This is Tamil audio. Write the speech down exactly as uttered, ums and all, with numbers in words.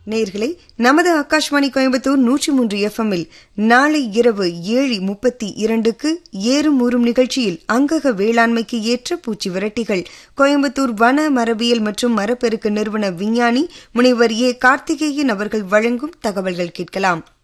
நேயர்களே, நமது ஆகாஷ்வாணி கோயம்புத்தூர் நூற்றி மூன்று எஃப் எம் இல் நாளை இரவு ஏழு முப்பத்தி இரண்டுக்கு ஏறும் ஊறும் நிகழ்ச்சியில் அங்கக வேளாண்மைக்கு ஏற்ற பூச்சி விரட்டிகள் கோயம்புத்தூர் வன மரபியல் மற்றும் மரப்பெருக்கு நிறுவன விஞ்ஞானி முனைவர் ஏ கார்த்திகேயன் அவர்கள் வழங்கும் தகவல்கள் கேட்கலாம்.